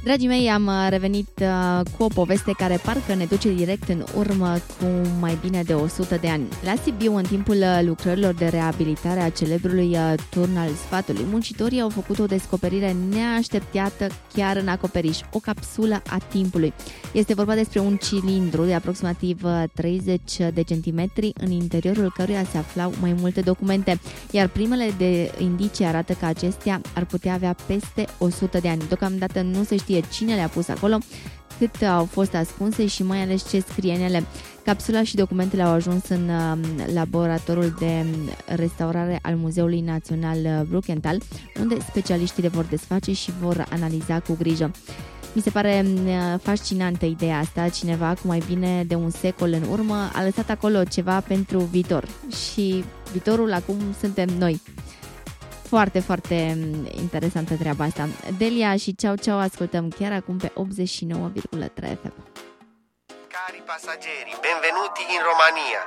Dragii mei, am revenit cu o poveste care parcă ne duce direct în urmă cu mai bine de 100 de ani. La Sibiu, în timpul lucrărilor de reabilitare a celebrului turn al sfatului, muncitorii au făcut o descoperire neașteptată chiar în acoperiș, o capsulă a timpului. Este vorba despre un cilindru de aproximativ 30 de centimetri, în interiorul căruia se aflau mai multe documente, iar primele de indicii arată că acestea ar putea avea peste 100 de ani. Deocamdată nu se știe cine le-a pus acolo, cât au fost ascunse și mai ales ce scrie în ele. Capsula și documentele au ajuns în laboratorul de restaurare al Muzeului Național Brukenthal, unde specialiștii le vor desface și vor analiza cu grijă. Mi se pare fascinantă ideea asta. Cineva cu mai bine de un secol în urmă a lăsat acolo ceva pentru viitor și viitorul acum suntem noi. Foarte, foarte interesantă treaba asta. Delia și Ceau Ceau ascultăm chiar acum pe 89,3 FM. Cari pasageri, benvenuti in Romania.